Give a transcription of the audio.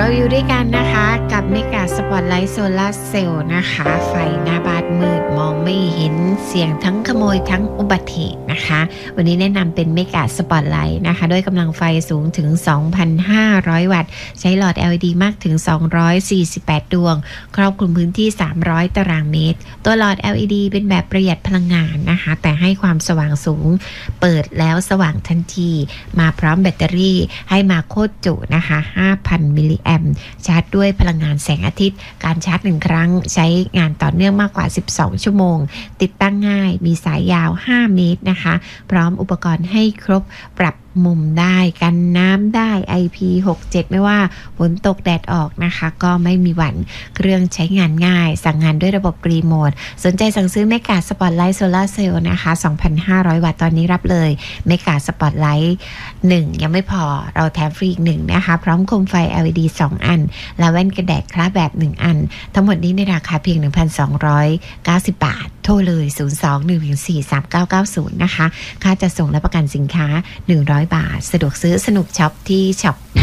อยู่ด้วยกันนะคะกับเมกาสปอตไลท์โซลาร์เซลล์นะคะไฟหน้าบ้านมืดมองไม่เห็นเสี่ยงทั้งขโมยทั้งอุบัติเหตุนะคะวันนี้แนะนำเป็นเมกาสปอตไลท์นะคะด้วยกำลังไฟสูงถึง 2,500 วัตต์ใช้หลอด LED มากถึง248ดวงครอบคลุมพื้นที่300ตารางเมตรตัวหลอด LED เป็นแบบประหยัดพลังงานนะคะแต่ให้ความสว่างสูงเปิดแล้วสว่างทันทีมาพร้อมแบตเตอรี่ให้มาโคตรจุนะคะ 5,000 มิลลิแอมป์ชาร์จด้วยพลังงานแสงอาทิตย์การชาร์จ1ครั้งใช้งานต่อเนื่องมากกว่า12ชั่วโมงติดตั้งง่ายมีสายยาว5เมตรนะคะพร้อมอุปกรณ์ให้ครบปรับมุมได้กันน้ำได้ IP67 ไม่ว่าฝนตกแดดออกนะคะก็ไม่มีหวั่นเครื่องใช้งานง่ายสั่งงานด้วยระบบรีโมทสนใจสั่งซื้อเมกาสปอตไลท์โซลาร์เซลล์นะคะ 2,500 วัตต์ตอนนี้รับเลยเมกาสปอตไลท์1ยังไม่พอเราแถมฟรีอีก1นะคะพร้อมโคมไฟ LED 2 อันและแว่นกันแดดคล้าแบบ1อันทั้งหมดนี้ในราคาเพียง 1,290 บาทโทรเลย02-114-3990นะคะค่าจัดส่งและประกันสินค้า100 บาทสะดวกซื้อสนุกช็อปที่ช็อป